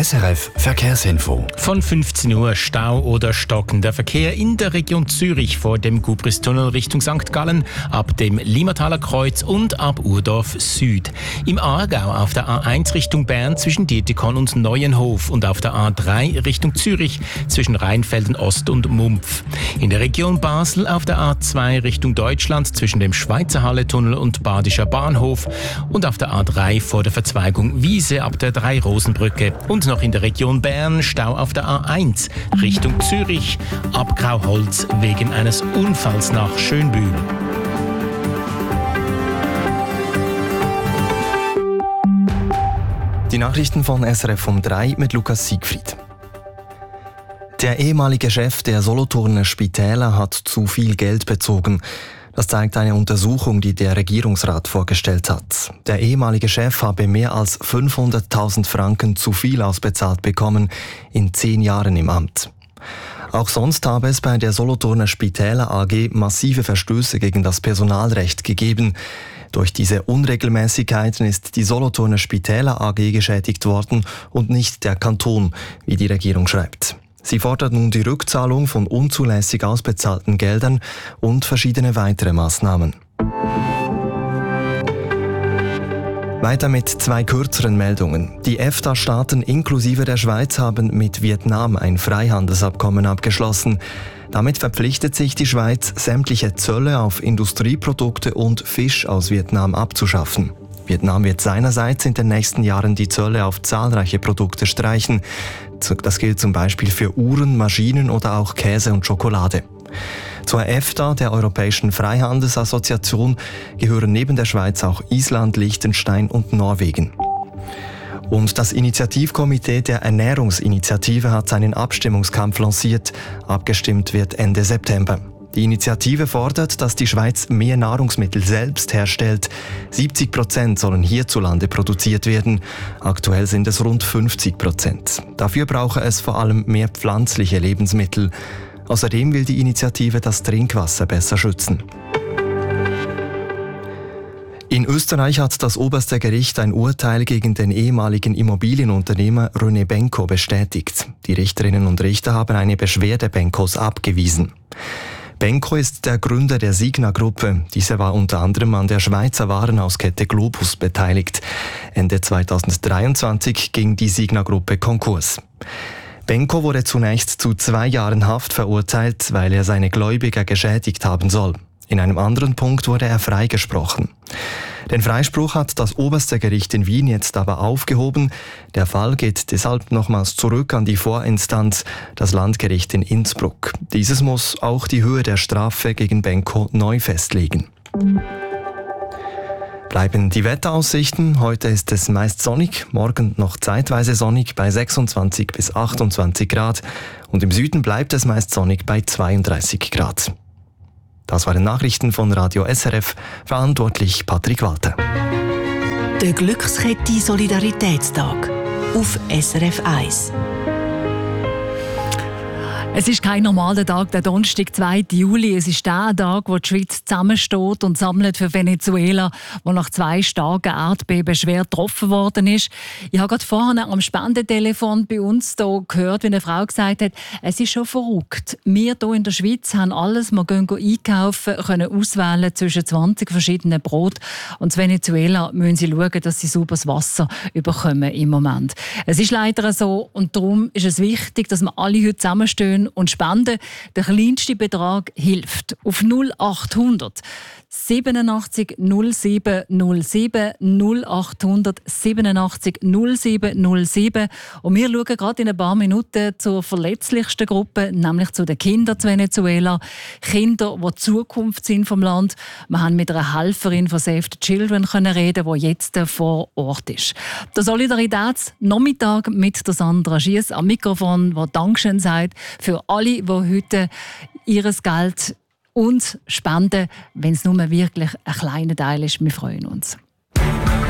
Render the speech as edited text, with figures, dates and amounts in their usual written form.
SRF Verkehrsinfo. Von 15 Uhr Stau oder stockender Verkehr in der Region Zürich vor dem Gubristunnel Richtung St. Gallen, ab dem Limataler Kreuz und ab Urdorf Süd. Im Aargau auf der A1 Richtung Bern zwischen Dietikon und Neuenhof und auf der A3 Richtung Zürich zwischen Rheinfelden Ost und Mumpf. In der Region Basel auf der A2 Richtung Deutschland zwischen dem Schweizer Halletunnel und Badischer Bahnhof und auf der A3 vor der Verzweigung Wiese ab der Drei-Rosen-Brücke. Und noch in der Region Bern Stau auf der A1 Richtung Zürich ab Grauholz wegen eines Unfalls nach Schönbühl. Die Nachrichten von SRF um 3 mit Lukas Siegfried. Der ehemalige Chef der Solothurner Spitäler hat zu viel Geld bezogen. Das zeigt eine Untersuchung, die der Regierungsrat vorgestellt hat. Der ehemalige Chef habe mehr als 500.000 Franken zu viel ausbezahlt bekommen in 10 Jahren im Amt. Auch sonst habe es bei der Solothurner Spitäler AG massive Verstöße gegen das Personalrecht gegeben. Durch diese Unregelmäßigkeiten ist die Solothurner Spitäler AG geschädigt worden und nicht der Kanton, wie die Regierung schreibt. Sie fordert nun die Rückzahlung von unzulässig ausbezahlten Geldern und verschiedene weitere Maßnahmen. Weiter mit 2 kürzeren Meldungen. Die EFTA-Staaten inklusive der Schweiz haben mit Vietnam ein Freihandelsabkommen abgeschlossen. Damit verpflichtet sich die Schweiz, sämtliche Zölle auf Industrieprodukte und Fisch aus Vietnam abzuschaffen. Vietnam wird seinerseits in den nächsten Jahren die Zölle auf zahlreiche Produkte streichen. Das gilt zum Beispiel für Uhren, Maschinen oder auch Käse und Schokolade. Zur EFTA, der Europäischen Freihandelsassoziation, gehören neben der Schweiz auch Island, Liechtenstein und Norwegen. Und das Initiativkomitee der Ernährungsinitiative hat seinen Abstimmungskampf lanciert. Abgestimmt wird Ende September. Die Initiative fordert, dass die Schweiz mehr Nahrungsmittel selbst herstellt. 70% sollen hierzulande produziert werden. Aktuell sind es rund 50%. Dafür brauche es vor allem mehr pflanzliche Lebensmittel. Außerdem will die Initiative das Trinkwasser besser schützen. In Österreich hat das oberste Gericht ein Urteil gegen den ehemaligen Immobilienunternehmer René Benko bestätigt. Die Richterinnen und Richter haben eine Beschwerde Benkos abgewiesen. Benko ist der Gründer der Signa-Gruppe. Diese war unter anderem an der Schweizer Warenhauskette Globus beteiligt. Ende 2023 ging die Signa-Gruppe Konkurs. Benko wurde zunächst zu 2 Jahren Haft verurteilt, weil er seine Gläubiger geschädigt haben soll. In einem anderen Punkt wurde er freigesprochen. Den Freispruch hat das oberste Gericht in Wien jetzt aber aufgehoben. Der Fall geht deshalb nochmals zurück an die Vorinstanz, das Landgericht in Innsbruck. Dieses muss auch die Höhe der Strafe gegen Benko neu festlegen. Bleiben die Wetteraussichten. Heute ist es meist sonnig, morgen noch zeitweise sonnig bei 26 bis 28 Grad und im Süden bleibt es meist sonnig bei 32 Grad. Das waren Nachrichten von Radio SRF, verantwortlich Patrick Walter. Der Glückskette Solidaritätstag auf SRF 1. Es ist kein normaler Tag, der Donnerstag, 2. Juli. Es ist der Tag, wo die Schweiz zusammensteht und sammelt für Venezuela, wo nach 2 starken Erdbeben schwer getroffen worden ist. Ich habe gerade vorhin am Spendentelefon bei uns hier gehört, wie eine Frau gesagt hat, es ist schon verrückt. Wir hier in der Schweiz haben alles, wir gehen einkaufen, können auswählen zwischen 20 verschiedenen Brot. Und in Venezuela müssen sie schauen, dass sie sauberes Wasser bekommen im Moment. Es ist leider so und darum ist es wichtig, dass wir alle heute zusammenstehen und spenden. Der kleinste Betrag hilft. Auf 0800 87 07 07 0800 87 07 07. Und wir schauen gerade in ein paar Minuten zur verletzlichsten Gruppe, nämlich zu den Kindern zu Venezuela. Kinder, die die Zukunft sind vom Land. Wir haben mit einer Helferin von Save the Children reden, die jetzt vor Ort ist. Der Solidaritätsnachmittag mit der Sandra Schiess am Mikrofon, die Dankeschön sagt für alle, die heute ihr Geld uns spenden, wenn es nur wirklich ein kleiner Teil ist. Wir freuen uns.